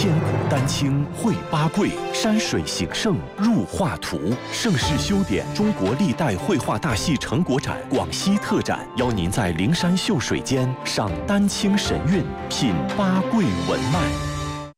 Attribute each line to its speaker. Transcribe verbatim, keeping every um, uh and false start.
Speaker 1: 天古丹青绘八桂，山水形胜入画图。盛世修典中国历代绘画大戏成果展广西特展，邀您在灵山秀水间赏丹青神韵，品八桂文脉。